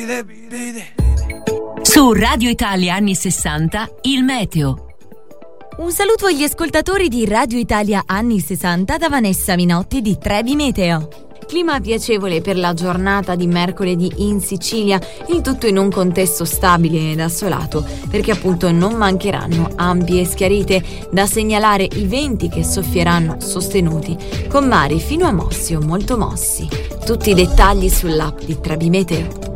Su Radio Italia anni 60, il meteo. Un saluto agli ascoltatori di Radio Italia anni 60 da Vanessa Minotti di Trebi Meteo. Clima piacevole per la giornata di mercoledì in Sicilia, il tutto in un contesto stabile ed assolato, perché appunto non mancheranno ampie schiarite. Da segnalare i venti che soffieranno sostenuti, con mari fino a mossi o molto mossi. Tutti i dettagli sull'app di Trebi Meteo.